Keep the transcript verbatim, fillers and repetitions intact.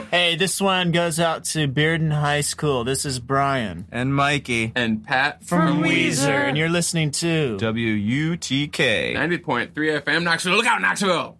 Hey, this one goes out to Bearden High School. This is Brian. And Mikey. And Pat From, from Weezer. Weezer. And you're listening to W U T K. ninety point three F M, Knoxville. Look out, Knoxville!